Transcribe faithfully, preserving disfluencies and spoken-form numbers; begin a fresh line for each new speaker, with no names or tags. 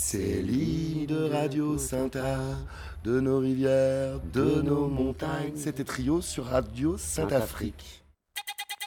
C'est l'hymne de Radio Saint-A, de nos rivières, de nos montagnes. C'était Trio sur Radio Saint-Afrique.